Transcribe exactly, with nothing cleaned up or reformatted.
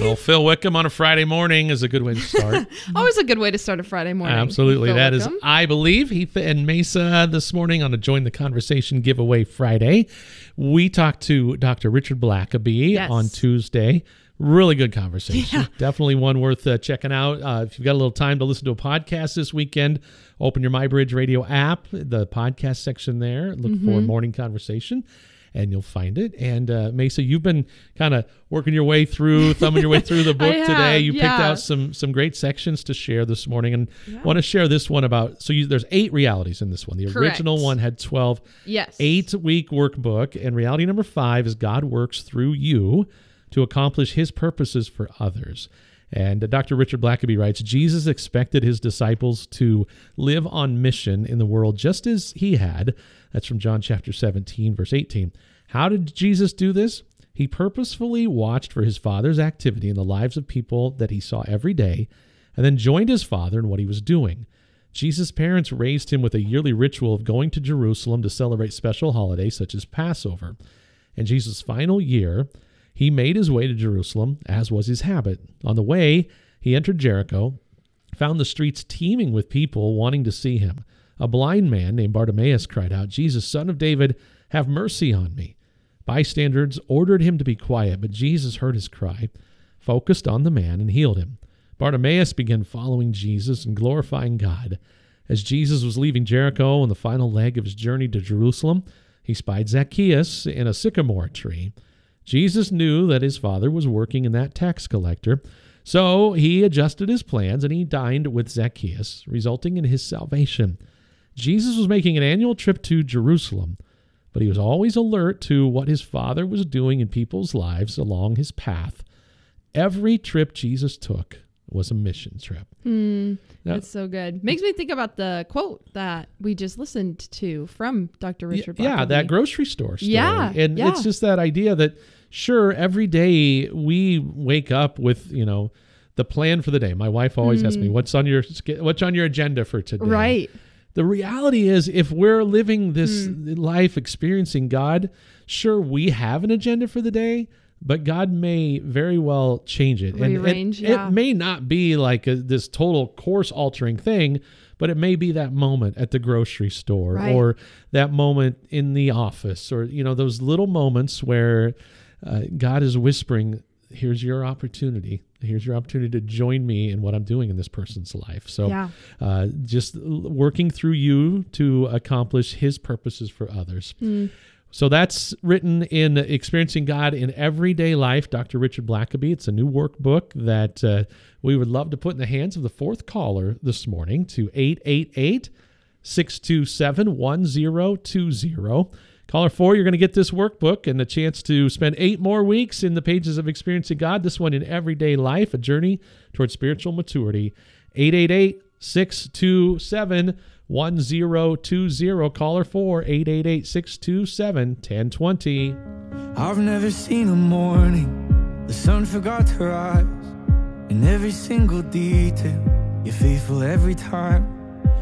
Well, Phil Wickham on a Friday morning is a good way to start. Always a good way to start a Friday morning. Absolutely. Phil That Wickham. is, I believe, Heath and Mesa this morning on a Join the Conversation giveaway Friday. We talked to Doctor Richard Blackaby Yes. on Tuesday. Really good conversation. Yeah. Definitely one worth uh, checking out. Uh, if you've got a little time to listen to a podcast this weekend, open your MyBridge Radio app, the podcast section there, look Mm-hmm. for Morning Conversation, and you'll find it. And uh, Mesa, you've been kind of working your way through, thumbing your way through the book I today. have, You picked yeah. out some some great sections to share this morning, and Yeah. want to share this one about. So you, there's eight realities in this one. The Correct. original one had twelve. Yes. Eight week workbook, and reality number five is God works through you to accomplish his purposes for others. And uh, Doctor Richard Blackaby writes, Jesus expected his disciples to live on mission in the world just as he had. That's from John chapter seventeen, verse eighteen. How did Jesus do this? He purposefully watched for his Father's activity in the lives of people that he saw every day, and then joined his Father in what he was doing. Jesus' parents raised him with a yearly ritual of going to Jerusalem to celebrate special holidays such as Passover. In Jesus' final year, he made his way to Jerusalem, as was his habit. On the way, he entered Jericho, found the streets teeming with people wanting to see him. A blind man named Bartimaeus cried out, "Jesus, Son of David, have mercy on me." Bystanders ordered him to be quiet, but Jesus heard his cry, focused on the man, and healed him. Bartimaeus began following Jesus and glorifying God. As Jesus was leaving Jericho on the final leg of his journey to Jerusalem, he spied Zacchaeus in a sycamore tree. Jesus knew that his father was working in that tax collector, so he adjusted his plans and he dined with Zacchaeus, resulting in his salvation. Jesus was making an annual trip to Jerusalem, but he was always alert to what his Father was doing in people's lives along his path. Every trip Jesus took was a mission trip. Hmm. Now- That's so good. Makes me think about the quote that we just listened to from Doctor Richard Yeah, Blackaby. that grocery store story. Yeah, And yeah. it's just that idea that, sure, every day we wake up with, you know, the plan for the day. My wife always asks me, what's on your what's on your agenda for today? Right. The reality is, if we're living this life experiencing God, sure, we have an agenda for the day, but God may very well change it. And Rearrange, it, yeah. it may not be like a, this total course-altering thing, but it may be that moment at the grocery store Right. or that moment in the office, or, you know, those little moments where uh, God is whispering, here's your opportunity. Here's your opportunity to join me in what I'm doing in this person's life. So Yeah. uh, just l- working through you to accomplish his purposes for others. Mm. So that's written in Experiencing God in Everyday Life, Doctor Richard Blackaby. It's a new workbook that uh, we would love to put in the hands of the fourth caller this morning to eight eight eight, six two seven, one zero two zero. Caller four, you're going to get this workbook and a chance to spend eight more weeks in the pages of Experiencing God, this one in Everyday Life, a journey towards spiritual maturity. eight eight eight, six two seven, one zero two zero. Caller four, eight eight eight, six two seven, one zero two zero. I've never seen a morning the sun forgot to rise. In every single detail, you're faithful every time.